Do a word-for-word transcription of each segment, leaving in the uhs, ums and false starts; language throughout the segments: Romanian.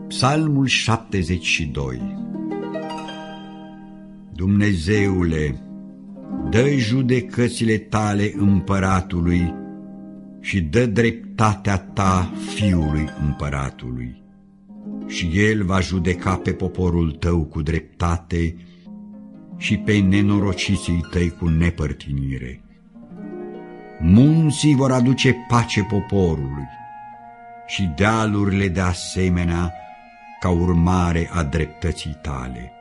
Psalmul șaptezeci și doi. Dumnezeule, dă judecățile tale împăratului și dă dreptatea ta fiului împăratului. Și el va judeca pe poporul tău cu dreptate și pe nenorociții tăi cu nepărtinire. Munții vor aduce pace poporului și dealurile de asemenea ca urmare a dreptății tale.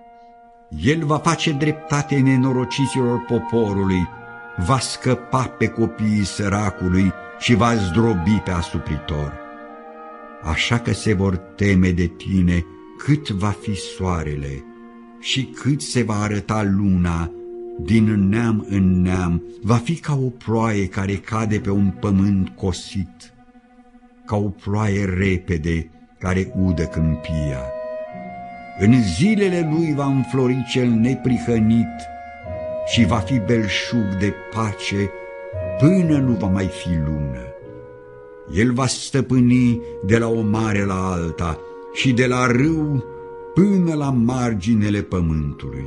El va face dreptate nenorociților poporului, va scăpa pe copiii săracului și va zdrobi pe asupritor. Așa că se vor teme de tine cât va fi soarele și cât se va arăta luna, din neam în neam, va fi ca o ploaie care cade pe un pământ cosit, ca o ploaie repede care udă câmpia. În zilele lui va înflori cel neprihănit și va fi belșug de pace până nu va mai fi lună. El va stăpâni de la o mare la alta și de la râu până la marginile pământului.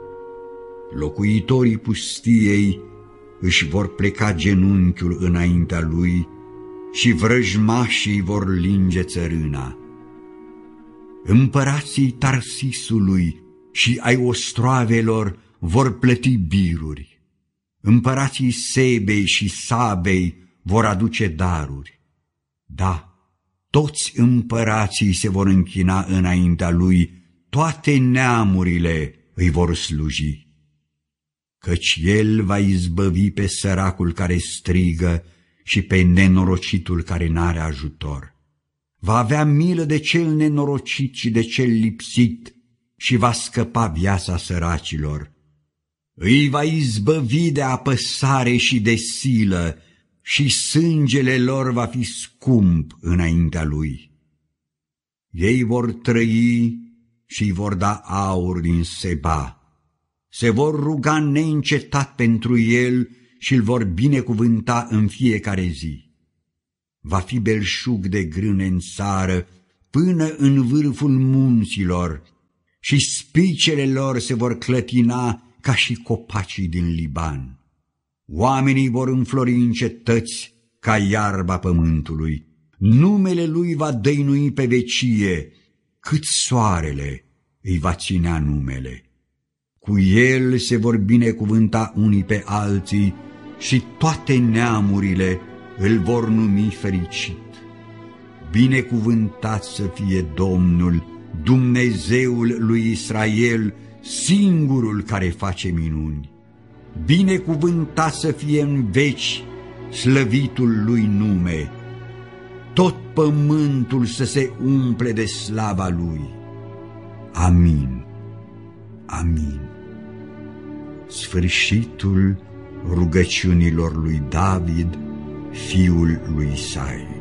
Locuitorii pustiei își vor pleca genunchiul înaintea lui și vrăjmașii vor linge țărâna. Împărații Tarsisului și ai ostroavelor vor plăti biruri. Împărații Sebei și Sabei vor aduce daruri. Da, toți împărații se vor închina înaintea lui, toate neamurile îi vor sluji. Căci el va izbăvi pe săracul care strigă și pe nenorocitul care n-are ajutor. Va avea milă de cel nenorocit și de cel lipsit și va scăpa viața săracilor. Îi va izbăvi de apăsare și de silă și sângele lor va fi scump înaintea lui. Ei vor trăi și îi vor da aur din Seba. Se vor ruga neîncetat pentru el și îl vor binecuvânta în fiecare zi. Va fi belșug de grâne în țară până în vârful munților și spicele lor se vor clătina ca și copacii din Liban. Oamenii vor înflori în cetăți ca iarba pământului. Numele lui va dăinui pe vecie, cât soarele îi va ținea numele. Cu el se vor binecuvânta unii pe alții și toate neamurile îl vor numi fericit. Binecuvântat să fie Domnul, Dumnezeul lui Israel, singurul care face minuni. Binecuvântat să fie în veci slăvitul lui nume. Tot pământul să se umple de slava lui. Amin. Amin. Sfârșitul rugăciunilor lui David, fiul lui Isai.